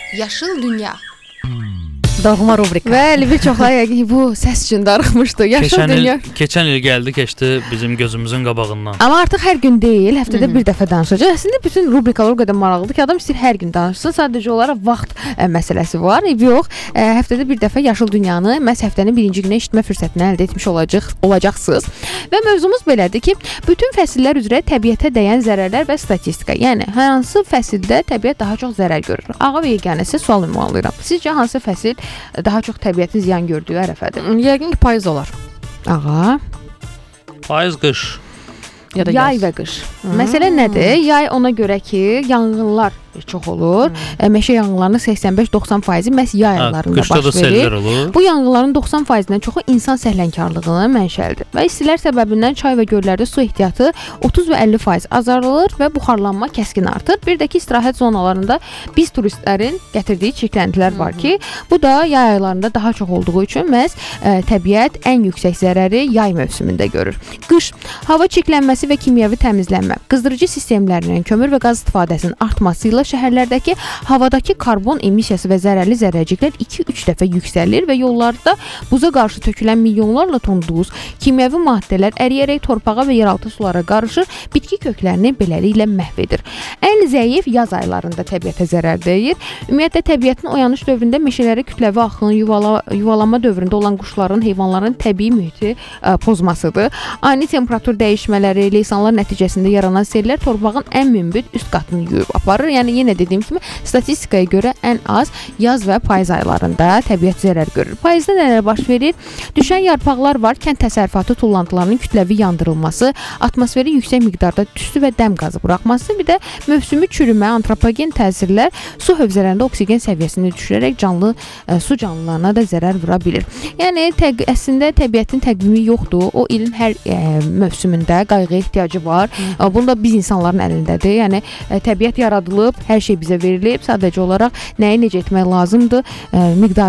Yaşıl dünya. Doğma rubrika. Bəli, bir çoxlar yəqin bu səs üçün darıxmışdı. Yaşıl dünya. Keçən il gəldi, keçdi bizim gözümüzün qabağından. Amma artıq hər gün deyil, həftədə bir dəfə danışacaq. Əslində bütün rubrikalar o qədər maraqlıdır ki, adam istəyir hər gün danışsın. Sadəcə olaraq vaxt məsələsi var. Yox, həftədə bir dəfə Yaşıl dünyanı məhz həftənin birinci günü eşitmə fürsətini əldə etmiş olacaqsınız. Və mövzumuz belədir ki, bütün fəsillər üzrə təbiətə dəyən zərərlər və statistika. Yəni hansı fəsildə təbiət daha çox zərər görür? Ağa və yeganəsi sual ünvanlayıram. Sizcə hansı fəsil daha çox təbiətin ziyan gördüyü ərəfədir? Yəqin ki, payız olar. Ağa. Payız, qış. Ya da yay və qış. Məsələ nədir? Yay ona görə ki, yanğınlar çox olur. Meşə yanğınlarının 85-90% məhz yay aylarında qışda da baş sellər verir. olur. Bu yanğınların 90%-dən çoxu insan səhlənkarlığının mənşəlidir. Və istilər səbəbindən çay və göllərdə su ehtiyatı 30 və 50% azalır və buxarlanma kəskin artır. Bir də ki, istirahət zonalarında biz turistlərin gətirdiyi çirkləntilər var ki, bu da yay aylarında daha çox olduğu üçün məhz təbiət ən yüksək zərəri yay mövsümündə görür. Qış, hava çirklənməsi və kimyəvi təmizlənmə, qızdırıcı sistemlərinin kömür və qaz istifadəsinin artması ilə şəhərlərdəki havadakı karbon emissiyası və zərərli zərərciklər 2-3 dəfə yüksəlir və yollarda buza qarşı tökülən milyonlarla ton duz, kimyəvi maddələr əriyərək torpağa və yeraltı sulara qarışır, bitki köklərini beləliklə məhv edir. Ən zəif yaz aylarında təbiətə zərər dəyir. Ümumiyyətlə təbiətin oyanış dövründə meşələrə kütləvi axın, yuvalanma dövründə olan quşların, heyvanların təbii mühiti pozmasıdır. Ani temperatur dəyişmələri, leysanlar nəticəsində yaranan sellər torpağın ən münbit üst qatını yuyub aparır. Yəni yenə dediyim kimi statistikaya görə ən az yaz və payız aylarında təbiət zərər görür. Payızda nələr baş verir? Düşən yarpaqlar var, kənd təsərrüfatı tullantılarının kütləvi yandırılması, atmosferi yüksək miqdarda tüstü və dəm qazı buraxması, bir də mövsümi çürümə, antropogen təsirlər su hövzələrində oksigen səviyyəsini düşürərək su canlılarına da zərər vura bilir. Yəni əslində təbiətin təqvimi yoxdur. O ilin hər mövsümündə qayğıya ehtiyacı var. Bunu da biz insanların əlindədir. Yəni təbiət yaradılıb, hər şey bizə verilib. Sadəcə olaraq nəyi necə etmək lazımdır, miqdarı